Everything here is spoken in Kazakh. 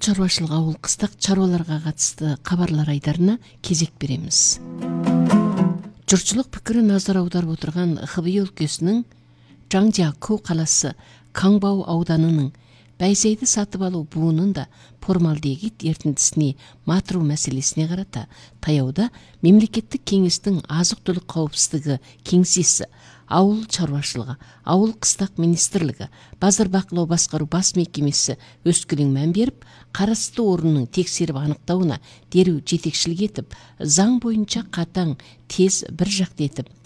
чарбашылык ауыл кыстак чарбаларга катысты кабарлар айдарына кезек беребиз. Жұртшылық пікірі назар аударып отырған Хыбый өлкесінің Жаңжаку қаласы Каңбау ауданының Бәйсейді сатып алу буынын да формальдегид эритмисіне матыруу мәселесіне қарата таяуда мемлекеттік кеңестің азық-түлік қауіпсіздігі кеңсесі, ауыл чарбашылыгы, ауыл кыстак министрлігі, базар бақылау басқару бас мекемесі өскілің мән беріп, қарасты орынның тексеріп анықтауына дереу жетекшілік етіп, заң бойынша қатаң, тез бір жақты етіп